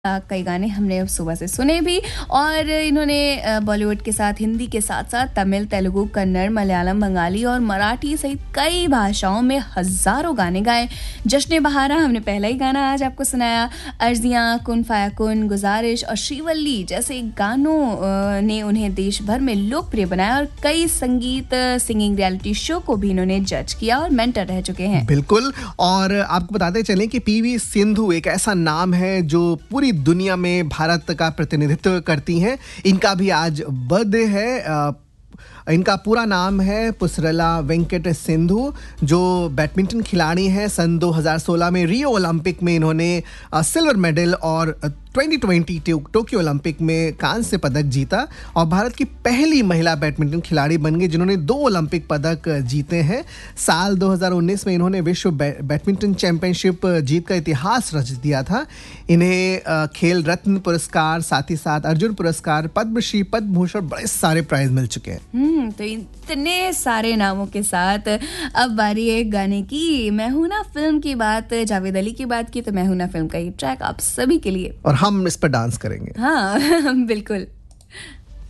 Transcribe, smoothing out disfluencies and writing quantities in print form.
कई गाने हमने अब सुबह से सुने भी और इन्होंने बॉलीवुड के साथ हिंदी के साथ-साथ तमिल, तेलुगु, कन्नड़, मलयालम, बंगाली और मराठी सहित कई भाषाओं में हज़ारों गाने गाए। जश्न बहारा हमने पहला ही गाना आज आपको सुनाया। अर्ज़ियाँ, कुन फाया कुन, गुज़ारिश और श्रीवल्ली जैसे गानों ने उन्हें देश भर में लोकप्रिय बनाया और कई संगीत सिंगिंग रियलिटी शो को भी इन्होंने जज किया और मेंटर रह चुके हैं। बिल्कुल। और आपको बताते चलें कि पीवी सिंधु एक ऐसा नाम है जो पूरी दुनिया में भारत का प्रतिनिधित्व करती हैं। इनका भी आज बर्थडे है। इनका पूरा नाम है पुसरला वेंकट सिंधु, जो बैडमिंटन खिलाड़ी हैं। सन 2016 में रियो ओलंपिक में इन्होंने सिल्वर मेडल और 2020 टोक्यो ओलंपिक में कांस्य पदक जीता और भारत की पहली महिला बैडमिंटन खिलाड़ी बन गई जिन्होंने 2 ओलंपिक पदक जीते हैं। साल 2019 में इन्होंने विश्व बैडमिंटन चैंपियनशिप जीत का इतिहास रच दिया था। इन्हें खेल रत्न पुरस्कार, साथ ही साथ अर्जुन पुरस्कार, पद्मश्री, पद्म भूषण, बड़े सारे प्राइज मिल चुके हैं। तो इतने सारे नामों के साथ अब बारी है गाने की। मैं हूं ना फिल्म की बात, जावेद अली की बात की, तो मैं हूं ना फिल्म का ये ट्रैक आप सभी के लिए और हम इस पर डांस करेंगे। हाँ बिल्कुल।